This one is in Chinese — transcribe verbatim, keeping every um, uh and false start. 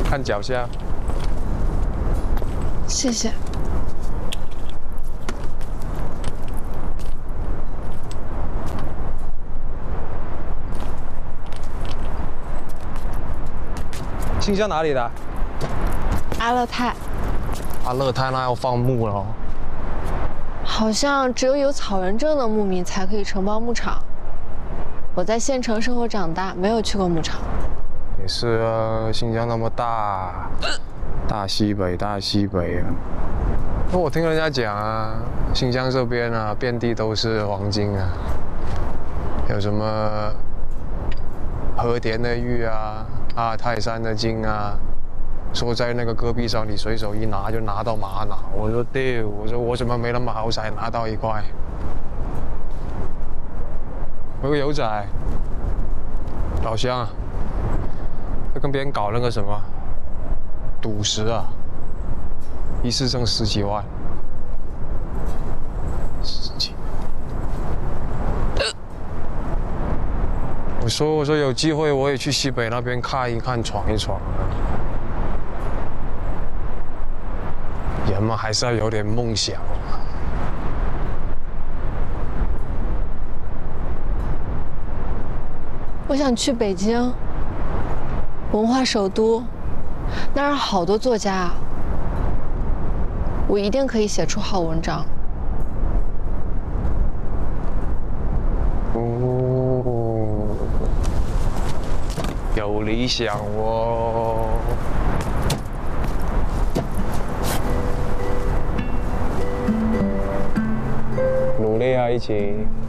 看脚下。 谢谢。 新疆哪里的？ 阿勒泰。 阿勒泰那要放牧了哦。 好像只有有草原证的牧民才可以承包牧场。我在县城生活长大，没有去过牧场。 也是啊，新疆那么大，大西北，大西北啊。那我听人家讲啊，新疆这边啊，遍地都是黄金啊，有什么和田的玉啊，阿尔泰山的金啊。说在那个戈壁上，你随手一拿就拿到玛瑙。我说对，我说我怎么没那么好彩拿到一块？有个友仔，老乡，要跟别人搞那个什么赌石啊，一次挣十几万，十几。我说我说有机会我也去西北那边看一看，闯一闯啊。人嘛，还是要有点梦想。 我想去北京，文化首都，那儿好多作家啊，我一定可以写出好文章。 哦，有理想哦。努力啊，一起。